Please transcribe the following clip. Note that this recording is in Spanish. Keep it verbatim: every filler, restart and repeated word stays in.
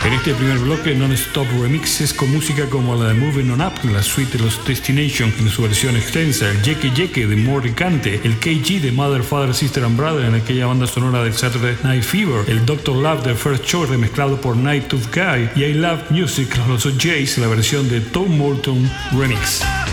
En este primer bloque, non-stop remixes con música como la de Moving On Up, la suite de los Destination en su versión extensa, el Yeke Yeke de Morricante, el K G de Mother, Father, Sister and Brother en aquella banda sonora de Saturday Night Fever, el doctor Love de First Choice remezclado por Night Tooth Guy y I Love Music, los O Js, la versión de Tom Moulton Remix.